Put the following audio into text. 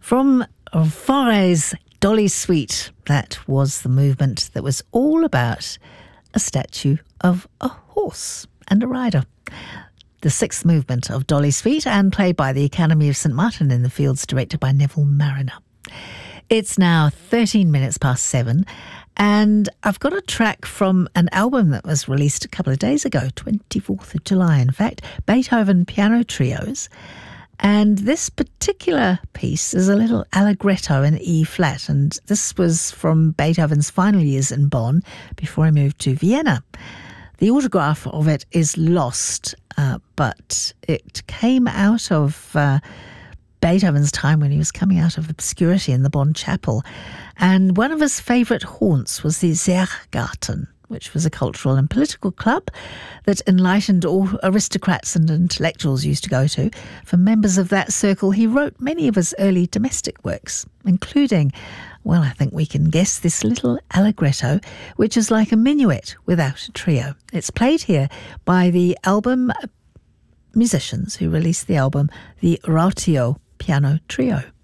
From Fauré's Dolly Suite, that was the movement that was all about a statue of a horse and a rider. The sixth movement of Dolly Suite, and played by the Academy of St Martin in the Fields, directed by Neville Marriner. It's now 13 minutes past 7, and I've got a track from an album that was released a couple of days ago, 24th of July, in fact, Beethoven Piano Trios. And this particular piece is a little allegretto in E-flat, and this was from Beethoven's final years in Bonn before he moved to Vienna. The autograph of it is lost, but it came out of Beethoven's time when he was coming out of obscurity in the Bonn Chapel. And one of his favourite haunts was the Zehrgarten, which was a cultural and political club that enlightened all aristocrats and intellectuals used to go to. For members of that circle, he wrote many of his early domestic works, including, well, I think we can guess, this little allegretto, which is like a minuet without a trio. It's played here by the album musicians who released the album, the Rautio Piano Trio.